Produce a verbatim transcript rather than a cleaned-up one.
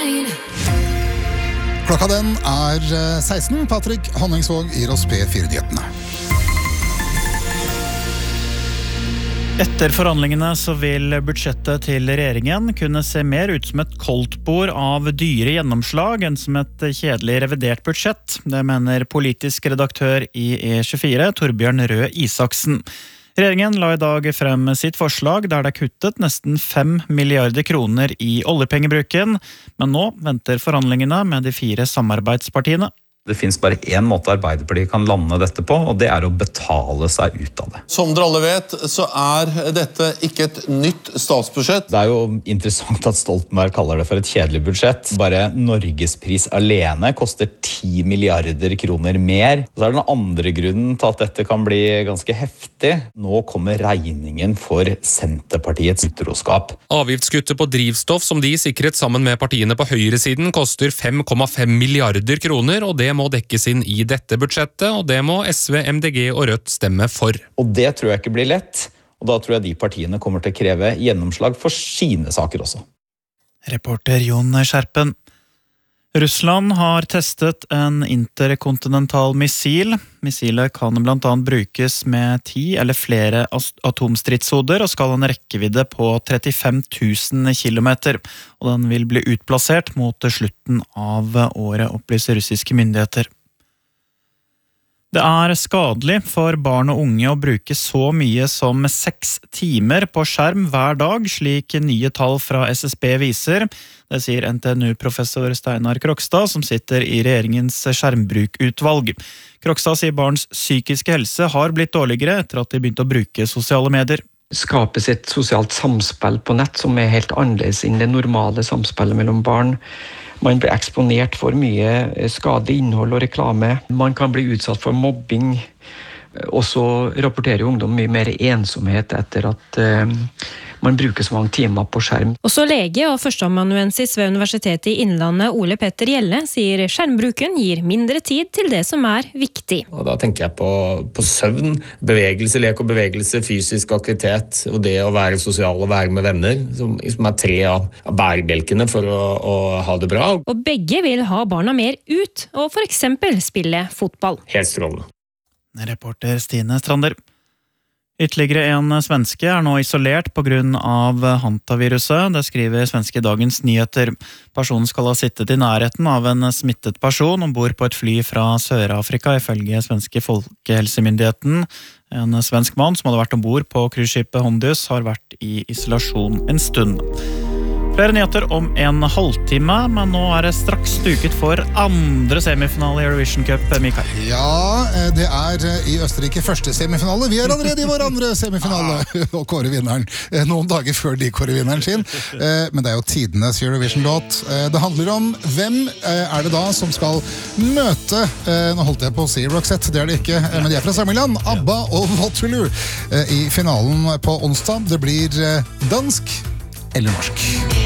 Klokka den er seksten. Patrick Honningsvåg gir oss P fire-nyhetene. Etter forhandlingene så vil budsjettet til regjeringen kunne se mer ut som et koldtbord av dyre gjennomslag enn som et kjedelig revidert budsjett. Det mener politisk redaktør i E tjuefire, Torbjørn Røe Isaksen. Regjeringen la i dag frem sitt forslag der det er kuttet nesten fem milliarder kroner i oljepengebruken, men nå venter forhandlingene med de fire samarbeidspartiene. Det finnes bare en måte Arbeiderpartiet kan lande dette på, og det er å betale seg ut av det. Som dere alle vet, så er dette ikke et nytt statsbudsjett. Det er jo interessant at Stoltenberg kaller det for et kjedelig budsjett. Bare Norgespris alene koster ti milliarder kroner mer. Så er den andre grunnen til at dette kan bli ganske heftig. Nå kommer regningen for Senterpartiets utroskap. Avgiftskuttet på drivstoff som de sikret sammen med partiene på høyresiden koster fem komma fem milliarder kroner, og det må dekkes inn i dette budsjettet, og det må S V, M D G og Rødt stemme for. Og det tror jeg ikke blir lett, og da tror jeg de partiene kommer til å kreve gjennomslag for sine saker også. Reporter Jon Skjerpen. Russland har testet en interkontinental missil. Missilet kan blant annet brukes med ti eller flere atomstridshoder og skal ha en rekkevidde på trettifem tusen kilometer, og den vil bli utplassert mot slutten av året, opplyser russiske myndigheter. Det er skadelig for barn og unge å bruke så mye som seks timer på skjerm hver dag, slik nye tall fra S S B viser. Det sier N T N U-professor Steinar Krokstad, som sitter i regjeringens skjermbrukutvalg. Krokstad sier barns psykiske helse har blitt dårligere etter at de begynte å bruke sosiale medier. Skapes et sosialt samspill på nett som er helt annerledes enn det normale samspillet mellom barn. Man blir eksponert for mye skadelig innhold og reklame. Man kan bli utsatt for mobbing. Og så rapporterer ungdom mye mer ensomhet etter at uh, man bruker så mange timer på skjerm. Også lege og førsteamanuensis ved Universitetet i Innlandet, Ole Petter Gjelle, sier skjermbruken gir mindre tid til det som er viktig. Og da tenker jeg på, på søvn, bevegelse, lek og bevegelse, fysisk aktivitet, og det å være sosial og være med venner, som, som er tre av, av bærebjelkene for å, å ha det bra. Og begge vil ha barna mer ut, og for eksempel spille fotball. Helt strålende. Reporter Stine Strander. Ytterligere en svenske er nå isolert på grunn av hantaviruset. Det skriver svenske Dagens Nyheter. Personen skal ha sittet i nærheten av en smittet person ombord på et fly fra Sør-Afrika, ifølge svenske folkehelsemyndigheten. En svensk mann som hadde vært ombord på cruiseskipet Hondius har vært i isolasjon en stund. Flere nyheter om en halvtime, men nå er det straks duket for andre semifinale i Eurovision Cup, Mikael. Ja, det er i Østerrike første semifinale. Vi er allerede i vår andre semifinale og kårer vinneren noen dager før de kårer vinneren sin. Men det er jo tidenes Eurovision-låt. Det handler om hvem er det da som skal møte, nå holdt jeg på å si Roxette, det er det ikke, men de er fra samme land, ABBA og Waterloo i finalen på onsdag. Det blir dansk eller norsk.